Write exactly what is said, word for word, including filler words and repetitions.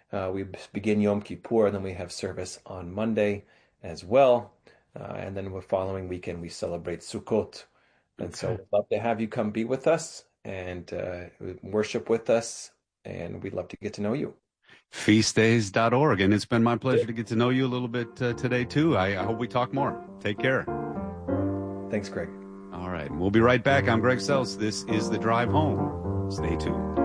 Uh, we begin Yom Kippur, and then we have service on Monday as well. Uh, and then the following weekend, we celebrate Sukkot. And so Okay. we'd love to have you come be with us and uh, worship with us. And we'd love to get to know you. feast days dot org. And it's been my pleasure to get to know you a little bit uh, today, too. I, I hope we talk more. Take care. Thanks, Greg. All right. We'll be right back. I'm Greg Seltz. This is The Drive Home. Stay tuned.